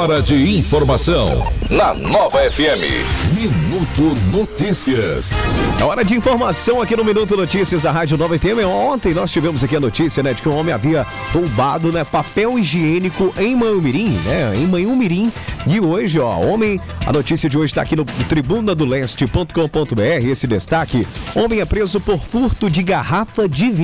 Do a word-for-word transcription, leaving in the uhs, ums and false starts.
hora de informação na Nova F M. Minuto Notícias. É hora de informação aqui no Minuto Notícias da Rádio Nova F M. Ontem nós tivemos aqui a notícia, né, de que um homem havia roubado, né, papel higiênico em Manhumirim, né, em Manhumirim. E hoje, ó, homem, a notícia de hoje está aqui no tribuna do leste ponto com ponto br, esse destaque. Homem é preso por furto de garrafa de vinho.